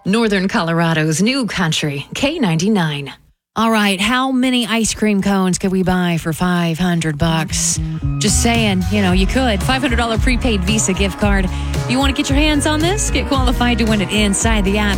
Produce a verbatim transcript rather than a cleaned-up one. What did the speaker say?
Northern Colorado's new country, K ninety-nine. All right, how many ice cream cones could we buy for five hundred bucks? Just saying, you know, you could. five hundred dollars prepaid Visa gift card. You want to get your hands on this? Get qualified to win it inside the app.